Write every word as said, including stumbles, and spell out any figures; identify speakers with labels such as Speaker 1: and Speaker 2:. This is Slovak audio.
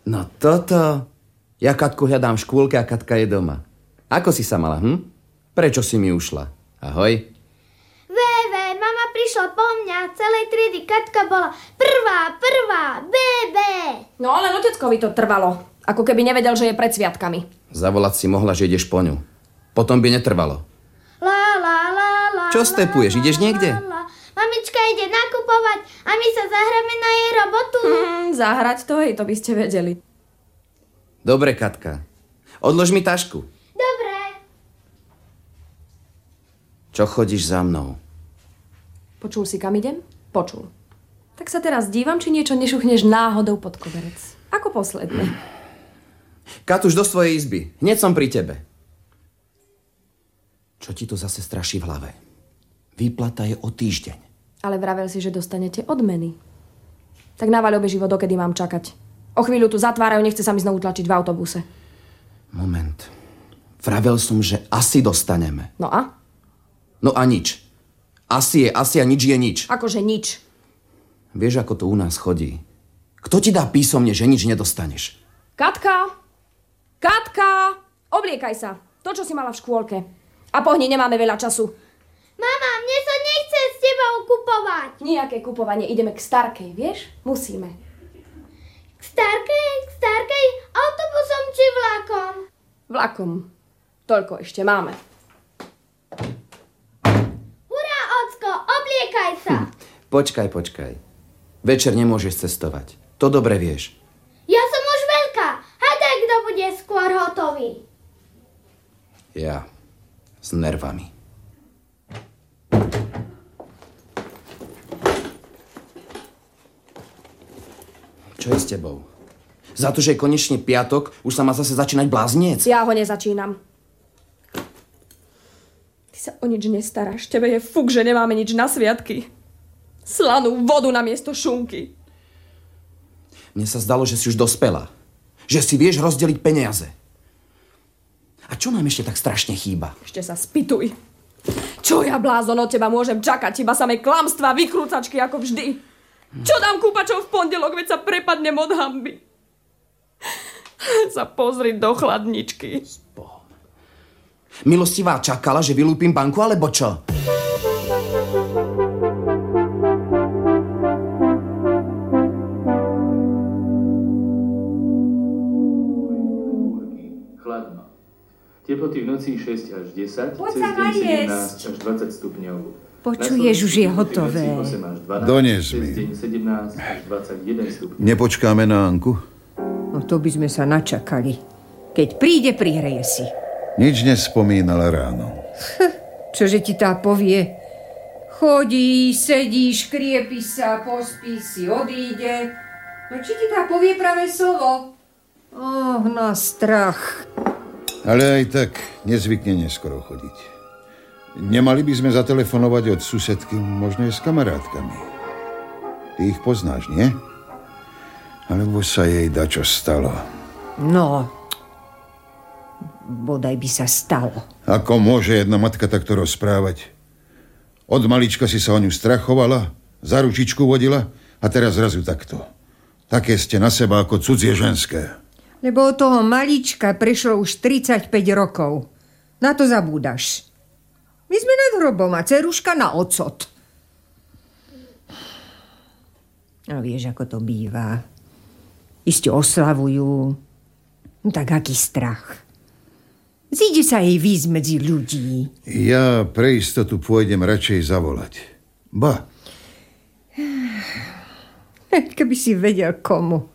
Speaker 1: No toto. Ja Katku hľadám v škôlke a Katka je doma. Ako si sa mala, hm? Prečo si mi ušla? Ahoj.
Speaker 2: Véve, mama prišla po mňa. Celej triedy Katka bola prvá, prvá, bébé.
Speaker 3: No ale oteckovi to trvalo. Ako keby nevedel, že je pred sviatkami.
Speaker 1: Zavolať si mohla, že ideš po ňu. Potom by netrvalo.
Speaker 2: La, la, la, la,
Speaker 1: Čo stepuješ? Ideš niekde?
Speaker 2: La, la. Mamička ide nakupovať a my sa zahráme na jej robotu.
Speaker 3: Hmm, zahrať to, hej, to by ste vedeli.
Speaker 1: Dobre, Katka. Odlož mi tašku.
Speaker 2: Dobre.
Speaker 1: Čo chodíš za mnou?
Speaker 3: Počul si, kam idem? Počul. Tak sa teraz dívam, či niečo nešuchneš náhodou pod koberec. Ako posledný.
Speaker 1: Katuš, do svojej izby. Hneď som pri tebe. Čo ti to zase straší v hlave? Výplata je o týždeň.
Speaker 3: Ale vravel si, že dostanete odmeny. Tak navaľ obeživo, dokedy mám čakať. O chvíľu tu zatvárajú, nechce sa mi znovu tlačiť v autobuse.
Speaker 1: Moment. Vravel som, že asi dostaneme.
Speaker 3: No a?
Speaker 1: No a nič. Asi je asi a nič je nič.
Speaker 3: Akože nič.
Speaker 1: Vieš, ako to u nás chodí. Kto ti dá písomne, že nič nedostaneš?
Speaker 3: Katka! Katka! Obliekaj sa. To, čo si mala v škôlke. A pohni, nemáme veľa času.
Speaker 2: Mama, mne sa nechce s tebou kupovať.
Speaker 3: Nijaké kupovanie. Ideme k Starkej, vieš? Musíme.
Speaker 2: K Starkej? K Starkej? Autobusom či vlakom?
Speaker 3: Vlakom. Toľko ešte máme.
Speaker 2: Hurá, ocko, obliekaj sa.
Speaker 1: Hm. Počkaj, počkaj. Večer nemôžeš cestovať. To dobre vieš.
Speaker 2: Ja som už veľká. Hádaj, kto bude skôr hotový.
Speaker 1: Ja. S nervami. Čo je s tebou? Za to, že je konečne piatok, už sa má zase začínať bláznec?
Speaker 3: Ja ho nezačínam. Ty sa o nič nestaráš. Tebe je fuk, že nemáme nič na sviatky. Slanú vodu namiesto šunky.
Speaker 1: Mne sa zdalo, že si už dospela. Že si vieš rozdeliť peniaze. A čo nám ešte tak strašne chýba?
Speaker 3: Ešte sa spýtuj. Čo ja, blázon, od teba môžem čakať? Iba samé klamstvá, vykrúcačky ako vždy. Čo dám kúpačov v pondelok, veď sa prepadnem od hanby. Sa pozri do chladničky.
Speaker 1: Bohom. Milostivá čakala, že vylúpim banku, alebo čo?
Speaker 4: Chladno. Teploty v noci šesť až desať,
Speaker 5: Poď
Speaker 4: cez
Speaker 5: sa
Speaker 4: deň
Speaker 5: najesť.
Speaker 4: sedemnásť až dvadsať stupňov.
Speaker 5: Počuješ, už je hotové.
Speaker 6: Dones mi. Nepočkáme na Anku?
Speaker 5: No to by sme sa načakali. Keď príde, prihreje si.
Speaker 6: Nič nespomínala ráno.
Speaker 5: Čože ti tá povie? Chodí, sedí, škriepi sa, pospí si, odíde. No či ti tá povie pravé slovo? Oh, na strach.
Speaker 6: Ale aj tak nezvykne neskoro chodiť. Nemali by sme zatelefonovať od susedky, možno je s kamarátkami. Ty ich poznáš, nie? Alebo sa jej dačo stalo.
Speaker 5: No, bodaj by sa stalo.
Speaker 6: Ako môže jedna matka takto rozprávať? Od malička si sa o ňu strachovala, za ručičku vodila a teraz zrazu takto. Také ste na seba ako cudzie ženské.
Speaker 5: Lebo od toho malička prešlo už tridsaťpäť rokov. Na to zabúdaš. My sme nad hrobom a dceruška na ocot. A vieš, ako to býva. Iste oslavujú. No tak aký strach. Zíde sa jej výjsť medzi ľudí.
Speaker 6: Ja pre istotu pôjdem radšej zavolať. Ba.
Speaker 5: Keby si vedel komu.